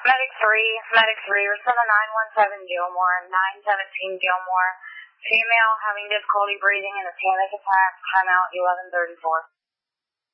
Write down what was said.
Medic 3, respond to 917 Gilmore, 917 Gilmore. Female having difficulty breathing in a panic attack, timeout 1134.